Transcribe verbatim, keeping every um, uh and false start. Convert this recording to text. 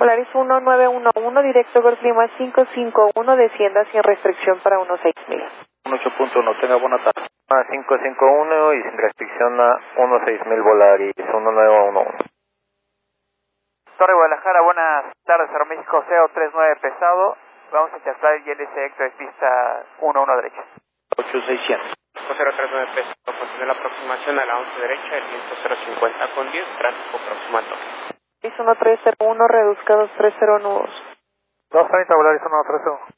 Polaris uno nueve uno uno, directo Golf Lima cinco cinco uno, descienda sin restricción para uno seis mil. ocho punto uno, tenga buena tarde. A cinco cinco uno y sin restricción a uno seis mil Volaris uno nueve uno uno. Torre Guadalajara, buenas tardes, Aeroméxico cero tres nueve pesado. Vamos a interceptar el I L S Héctor de pista uno uno derecha. ocho seiscientos. cero tres nueve pesado, continúa la aproximación a la once derecha, el viento cero cincuenta con diez, tráfico aproximando. uno tres cero uno, reduzca dos tres cero nudos. dos treinta Volaris uno tres uno.